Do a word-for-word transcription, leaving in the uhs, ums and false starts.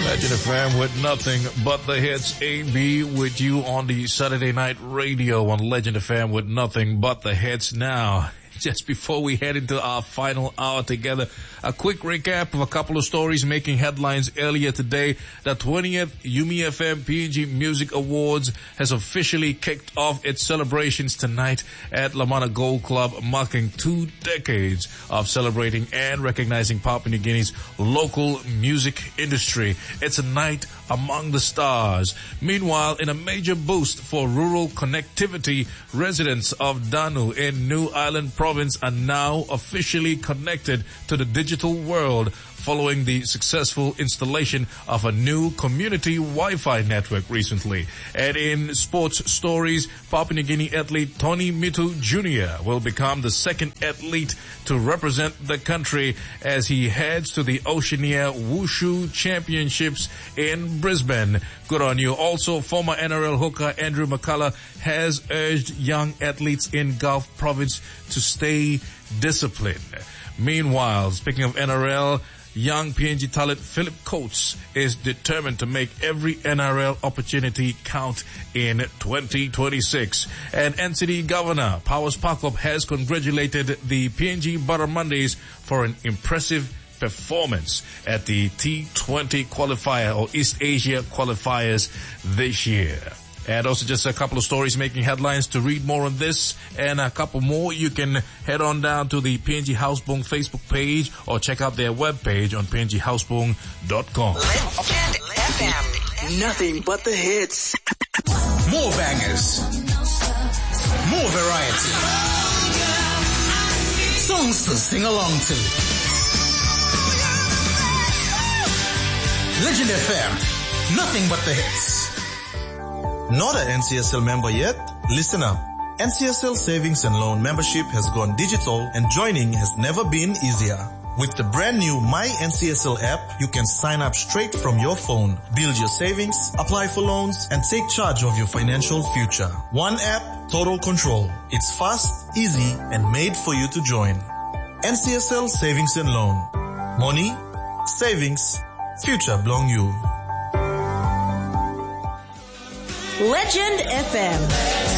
Legend F M with nothing but the hits. A B with you on the Saturday Night Radio on Legend F M with nothing but the hits. Now, just before we head into our final hour together, a quick recap of a couple of stories making headlines earlier today. The twentieth Yumi F M P N G Music Awards has officially kicked off its celebrations tonight at Lamana Gold Club, marking two decades of celebrating and recognizing Papua New Guinea's local music industry. It's a night among the stars. Meanwhile, in a major boost for rural connectivity, residents of Danu in New Island Province are now officially connected to the digital world following the successful installation of a new community Wi-Fi network recently. And in sports stories, Papua New Guinea athlete Tony Mitu Junior will become the second athlete to represent the country as he heads to the Oceania Wushu Championships in Brisbane. Good on you. Also, former N R L hooker Andrew McCullough has urged young athletes in Gulf Province to stay disciplined. Meanwhile, speaking of N R L, young P N G talent Philip Coates is determined to make every N R L opportunity count in twenty twenty-six. And N C D Governor Powers Pakop has congratulated the P N G Barramundi's for an impressive performance at the T twenty qualifier or East Asia qualifiers this year. And also just a couple of stories making headlines. To read more on this and a couple more, you can head on down to the P N G Houseboong Facebook page or check out their webpage on p n g houseboong dot com. Legend F M. Nothing but the hits. More bangers. More variety. Songs to sing along to. Legend F M. Nothing but the hits. Not an N C S L member yet? Listen up. N C S L Savings and Loan membership has gone digital and joining has never been easier. With the brand new My N C S L app, you can sign up straight from your phone, build your savings, apply for loans, and take charge of your financial future. One app, total control. It's fast, easy, and made for you to join. N C S L Savings and Loan. Money, savings, future belong you. Legend F M.